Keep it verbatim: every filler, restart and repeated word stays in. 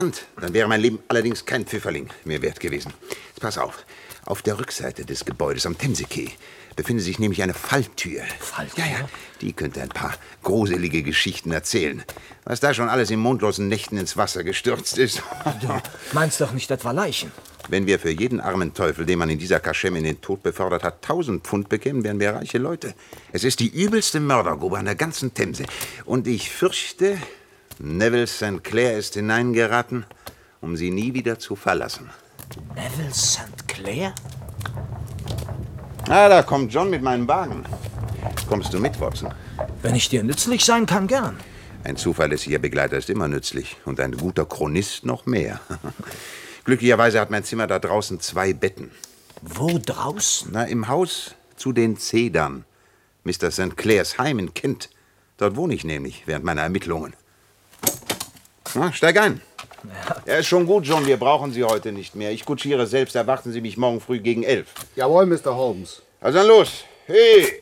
Und dann wäre mein Leben allerdings kein Pfifferling mehr wert gewesen. Jetzt pass auf. Auf der Rückseite des Gebäudes am Themsekeh befindet sich nämlich eine Falltür. Falltür? Ja, ja. Die könnte ein paar gruselige Geschichten erzählen. Was da schon alles in mondlosen Nächten ins Wasser gestürzt ist. Du meinst doch nicht etwa Leichen? Wenn wir für jeden armen Teufel, den man in dieser Kaschemme in den Tod befördert hat, tausend Pfund bekämen, wären wir reiche Leute. Es ist die übelste Mördergrube an der ganzen Themse. Und ich fürchte, Neville Sankt Clair ist hineingeraten, um sie nie wieder zu verlassen. Neville Sankt Clair? Ah, da kommt John mit meinem Wagen. Kommst du mit, Watson? Wenn ich dir nützlich sein kann, gern. Ein zuverlässiger Begleiter ist immer nützlich. Und ein guter Chronist noch mehr. Glücklicherweise hat mein Zimmer da draußen zwei Betten. Wo draußen? Na, im Haus zu den Zedern. Mister Sankt Clairs Heim in Kent. Dort wohne ich nämlich während meiner Ermittlungen. Na, steig ein. Ja. Ja, ist schon gut, John. Wir brauchen Sie heute nicht mehr. Ich kutschiere selbst. Erwarten Sie mich morgen früh gegen elf. Jawohl, Mister Holmes. Also dann los. Hey!